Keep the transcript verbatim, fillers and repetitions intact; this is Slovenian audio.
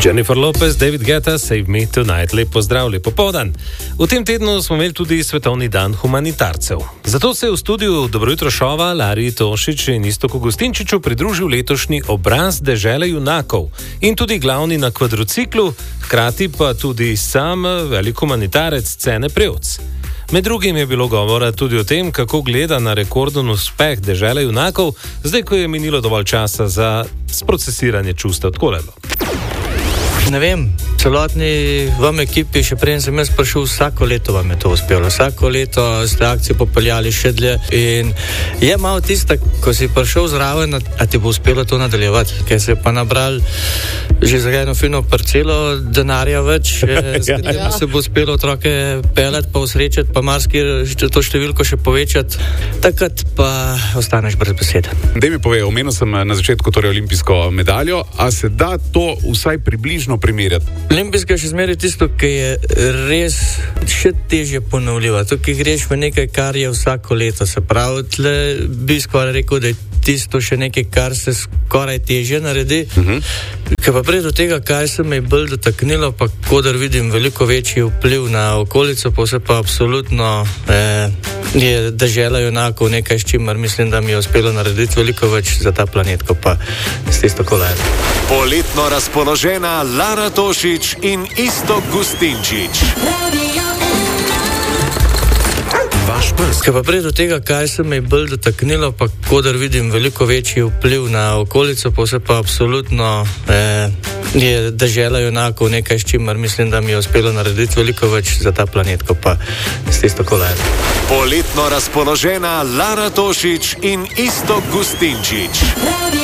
Jennifer Lopez, David Guetta, Save Me Tonight. Lep pozdrav, lep popoldan. V tem tednu smo imeli tudi Svetovni dan humanitarcev. Zato se je v studiu Dobro jutro šova Lariji Tošič in Iztoku Gustinčiču pridružil letošnji obraz Dežele junakov in tudi glavni na kvadrociklu, hkrati pa tudi sam velik humanitarec Cene Prevc. Med drugim je bilo govora tudi o tem, kako gleda na rekorden uspeh Dežele junakov, zdaj ko je minilo dovolj časa za sprocesiranje čustev. Tako lepo. Ne vem, celotni vam ekipi, še prej sem jaz prišel, vsako leto vam je to uspelo. Vsako leto ste akcijo popeljali še dlje in je malo tista, ko si prišel zraven, a ti bo uspelo to nadaljevati, ker se je pa nabral že za eno fino parcelo denarja več, s katerim se bo uspelo otroke peljati, pa usrečati, pa marsikaj to številko še povečati, takrat pa ostaneš brez besede. Daj mi povej, omenil sem na začetku torej olimpijsko medaljo, a se da to vsaj približno primerjati? Olimpijska je še zmeraj tisto, ki je res še težje ponovljiva. Tukaj greš v nekaj, kar je vsako leto. Se pravi, tle bi skoraj rekel, da je tisto še nekaj, kar se skoraj težje naredi. Uh-huh. Ker pa prej do tega, kaj se me je bolj dotaknilo, pa kodar vidim veliko večji vpliv na okolico, pa vse pa absolutno eh, je Dežela junakov nekaj, s čimer mislim, da mi je uspelo narediti veliko več za ta planet, kot pa s tisto kolajno. Poletno razpoložena Lara Tošič in Iztok Gustinčič. Ker pa prej do tega, kaj se me je bolj dotaknilo, pa kodar vidim veliko večji vpliv na okolico, pa vse pa absolutno eh, je Dežela junakov nekaj, s čimer mislim, da mi je uspelo narediti veliko več za ta planet, kot pa s tisto kolajno. Poletno razpoložena Lara Tošič in Iztok Gustinčič.